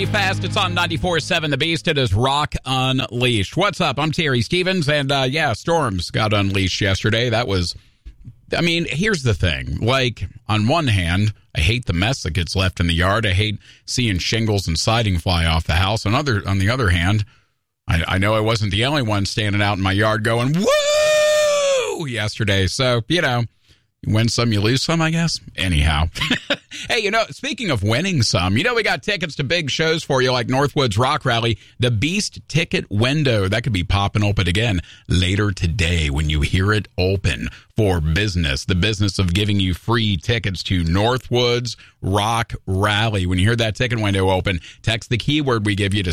Fast, it's on 94.7 The Beast. It is Rock Unleashed. What's up? I'm Terry Stevens, and storms got unleashed yesterday. That was, here's the thing. Like, on one hand, I hate the mess that gets left in the yard. I hate seeing shingles and siding fly off the house. On the other hand, I know I wasn't the only one standing out in my yard going, woo, yesterday. So, you win some, you lose some, I guess. Anyhow. Hey, speaking of winning some, we got tickets to big shows for you like Northwoods Rock Rally, the Beast ticket window. That could be popping open again later today when you hear it open for business. The business of giving you free tickets to Northwoods Rock Rally. When you hear that ticket window open, text the keyword we give you to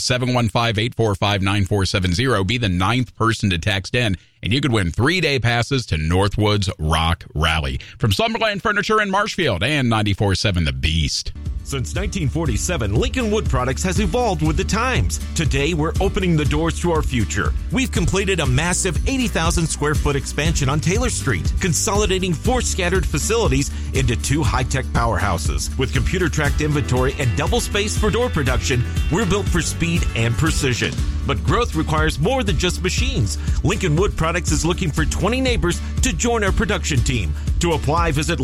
715-845-9470. Be the ninth person to text in, and you could win 3-day passes to Northwoods Rock Rally. From Slumberland Furniture in Marshfield and 94.7 The Beast. Since 1947, Lincoln Wood Products has evolved with the times. Today, we're opening the doors to our future. We've completed a massive 80,000 square foot expansion on Taylor Street, consolidating 4 scattered facilities into 2 high-tech powerhouses. With computer-tracked inventory and double space for door production, we're built for speed and precision. But growth requires more than just machines. Lincoln Wood Products is looking for 20 neighbors to join our production team. To apply, visit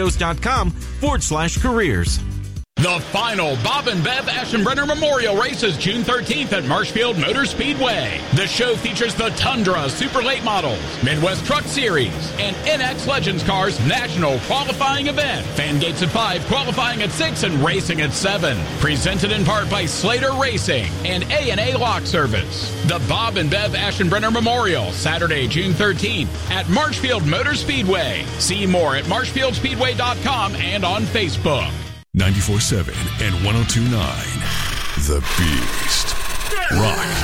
lincolnwindows.com/careers. The final Bob and Bev Aschenbrenner Memorial Race is June 13th at Marshfield Motor Speedway. The show features the Tundra Super Late Models, Midwest Truck Series, and NX Legends Cars National Qualifying Event. Fan gates at 5, qualifying at 6, and racing at 7. Presented in part by Slater Racing and A&A Lock Service. The Bob and Bev Aschenbrenner Memorial, Saturday, June 13th at Marshfield Motor Speedway. See more at marshfieldspeedway.com and on Facebook. 94.7 and 102.9 The Beast. Rock